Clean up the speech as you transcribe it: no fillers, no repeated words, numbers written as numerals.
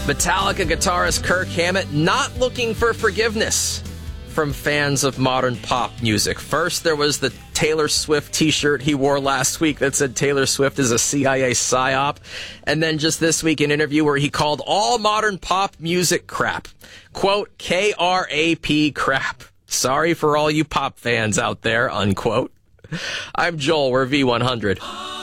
Metallica guitarist Kirk Hammett not looking for forgiveness from fans of modern pop music. First, there was the Taylor Swift t-shirt he wore last week that said Taylor Swift is a CIA psyop. And then just this week, an interview where he called all modern pop music crap. Quote, K-R-A-P crap. Sorry for all you pop fans out there, unquote. I'm Joel, we're V100.